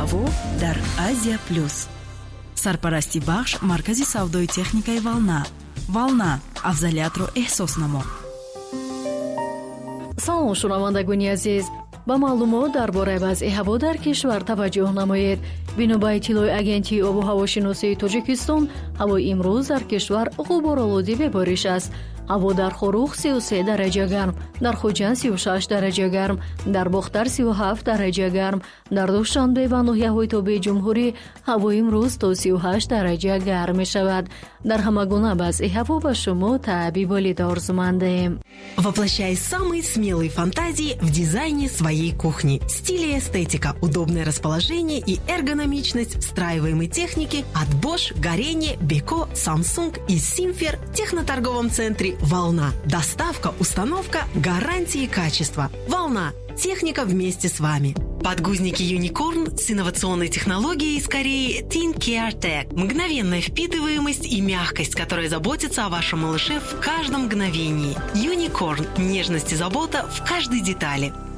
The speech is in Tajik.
ҳаво дар Азия Плюс. Сарпарасти бахш маркази савдои техникаи Волна. Волна, афзалиятро эҳсос намо. салом шунавандагони азиз, ба маълумот дар бораи вазъи ҳаво дар кишвар таваҷҷӯҳ намоед. бино ба иттилои агентии обу ҳавошиносии Тоҷикистон, ҳавои имрӯз дар кишвар ғуборолудӣ бе бориш аст. ҳаво дар Хорух 33 дараҷа гарм, дар Хуҷанд 36 дараҷа гарм, дар Бохтар 37 дараҷа гарм, дар Душанбе ва ноҳияҳои тобии Ҷумҳурӣ ҳаво имрӯз то 38 дараҷа гарм мешавад. Дар ҳама гуна вазъи ҳаво ба шумо таъби волида орзумандем. Воплощай самые смелые фантазии в дизайне своей кухни. Стиль и эстетика, удобное расположение и эргономичность встраиваемой техники от Bosch, Горение, Beko, Samsung и Simfer в техноторговом центре «Волна». Доставка, установка, гарантии качества. «Волна». Техника вместе с вами. Подгузники Unicorn с инновационной технологией из Кореи Teen Care Tech. Мгновенная впитываемость и мягкость, которая заботится о вашем малыше в каждом мгновении. Unicorn. Нежность и забота в каждой детали.